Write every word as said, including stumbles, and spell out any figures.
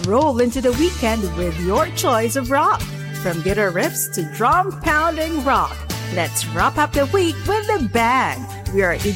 roll into the weekend with your choice of rock. From guitar riffs to drum pounding rock, let's wrap up the week with a bang. We are